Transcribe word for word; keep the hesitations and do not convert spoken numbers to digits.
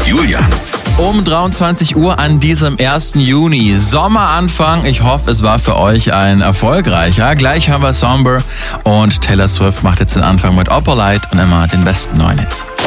Julian. Um dreiundzwanzig Uhr an diesem ersten Juni. Sommeranfang. Ich hoffe, es war für euch ein erfolgreicher. Gleich hören wir Somber und Taylor Swift macht jetzt den Anfang mit Opalite und immer den besten neuen Hits.